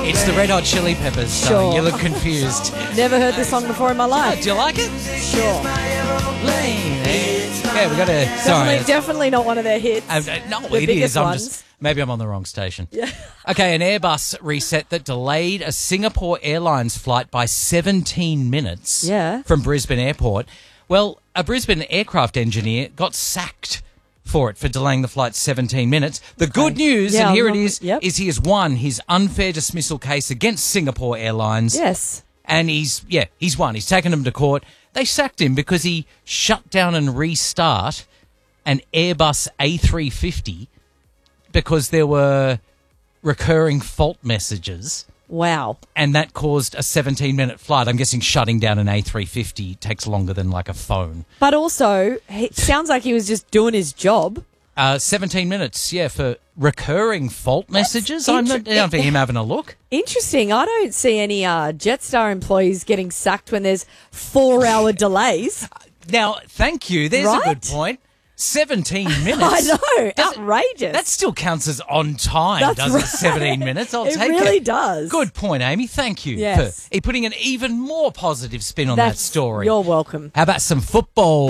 It's the Red Hot Chili Peppers, so Sure. you look confused. Never heard this song before in my life. Do you like it? Sure. Yeah, we got to... Sorry. Definitely not one of their hits. No, The it biggest is. ones. Maybe I'm on the wrong station. Yeah. Okay, an Airbus reset that delayed a Singapore Airlines flight by 17 minutes from Brisbane Airport. Well, a Brisbane aircraft engineer got sacked for it, for delaying the flight 17 minutes. The good news, and here it is he has won his unfair dismissal case against Singapore Airlines. Yes. And he's won. He's taken them to court. They sacked him because he shut down and restart an Airbus A350 because there were recurring fault messages. Wow. And that caused a 17-minute flight. I'm guessing shutting down an A350 takes longer than like a phone. But also, it sounds like he was just doing his job. 17 minutes, for recurring fault messages. I'm not down for him having a look. Interesting. I don't see any Jetstar employees getting sacked when there's 4-hour delays. Now, thank you. There's a good point. 17 minutes. I know. Outrageous. That still counts as on time, doesn't it? 17 minutes. I'll take it. It really does. Good point, Amy. Thank you for putting an even more positive spin on that story. You're welcome. How about some football?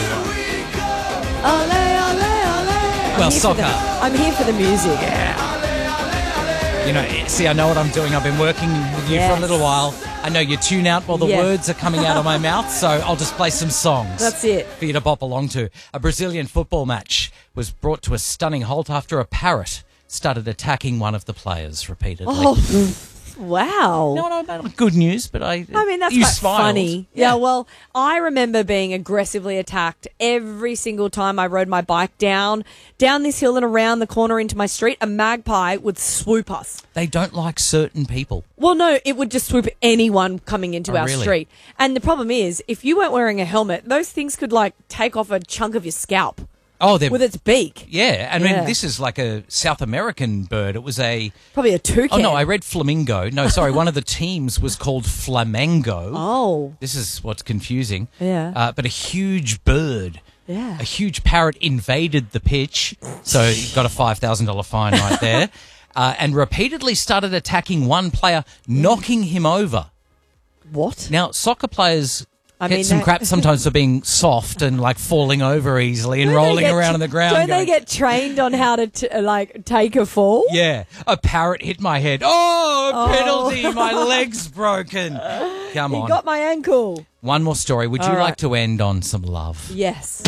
Well, soccer. I'm here for the music. You know, see, I know what I'm doing. I've been working with you for a little while. I know you tune out while the words are coming out of my mouth, so I'll just play some songs. That's it. For you to bop along to. A Brazilian football match was brought to a stunning halt after a parrot started attacking one of the players repeatedly. Oh, wow. No, good news, but I mean, that's you quite smiled. funny. Yeah, well, I remember being aggressively attacked every single time I rode my bike down this hill and around the corner into my street. A magpie would swoop us. They don't like certain people. Well, no, it would just swoop anyone coming into our really? street. And the problem is, if you weren't wearing a helmet, those things could, take off a chunk of your scalp. Oh, with its beak. Yeah, I mean, this is like a South American bird. It was probably a toucan. Oh, no, I read flamingo. No, sorry, one of the teams was called Flamengo. Oh. This is what's confusing. Yeah. But a huge bird. Yeah. A huge parrot invaded the pitch, so he got a $5,000 fine right there, and repeatedly started attacking one player, knocking him over. What? Now, soccer players get some crap sometimes for being soft and falling over easily and rolling around on the ground. Don't they get trained on how to take a fall? Yeah. A parrot hit my head. Oh, penalty. My leg's broken. Come on. He got my ankle. One more story. Would you like to end on some love? Yes.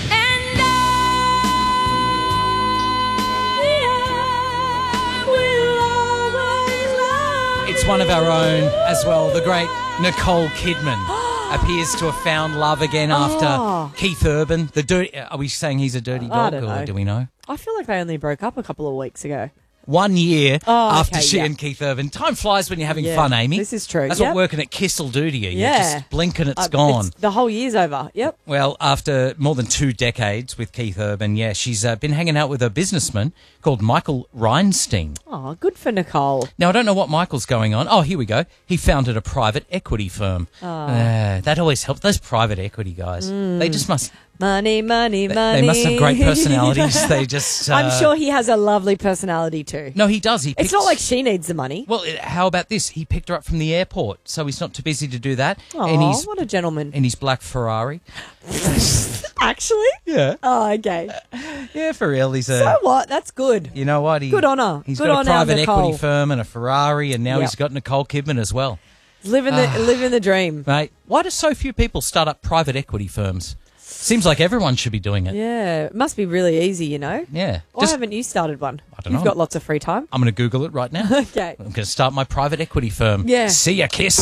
It's one of our own as well. The great Nicole Kidman appears to have found love again after Keith Urban. Are we saying he's a dirty dog, or do we know? I feel like they only broke up a couple of weeks ago. 1 year after she and Keith Urban. Time flies when you're having fun, Amy. This is true. That's what working at Kiss will do to you. You just blink and it's gone. The whole year's over. Yep. Well, after more than 2 decades with Keith Urban, she's been hanging out with a businessman called Michael Reinstein. Oh, good for Nicole. Now, I don't know what Michael's going on. Oh, here we go. He founded a private equity firm. That always helps. Those private equity guys, they just must... Money. They must have great personalities. They just... I'm sure he has a lovely personality too. No, he does. It's not like she needs the money. Well, how about this? He picked her up from the airport, so he's not too busy to do that. Oh, what a gentleman. In his black Ferrari. Actually? Yeah. Oh, okay. Yeah, for real. So what? That's good. You know what? Good on her. He's Good got on a private Nicole. equity firm and a Ferrari, and now he's got Nicole Kidman as well. Living the dream. Mate, why do so few people start up private equity firms? Seems like everyone should be doing it. Yeah, it must be really easy, you know? Yeah. Why haven't you started one? I don't know. You've got lots of free time. I'm going to Google it right now. Okay. I'm going to start my private equity firm. Yeah. See ya, Kiss.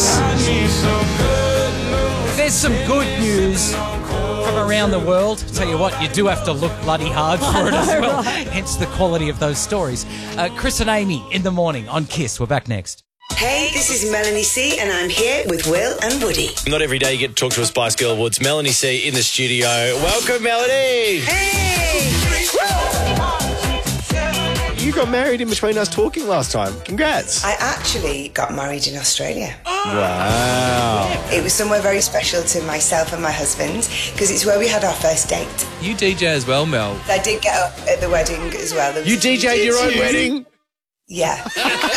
There's some good news from around the world. Tell you what, you do have to look bloody hard for it as well. Right. Hence the quality of those stories. Chris and Amy in the morning on Kiss. We're back next. Hey, this is Melanie C, and I'm here with Will and Woody. Not every day you get to talk to a Spice Girl Woods. Melanie C in the studio. Welcome, Melanie. Hey! You got married in between us talking last time. Congrats. I actually got married in Australia. Wow. It was somewhere very special to myself and my husband because it's where we had our first date. You DJ as well, Mel. I did get up at the wedding as well. You DJ'd your own wedding? Yeah.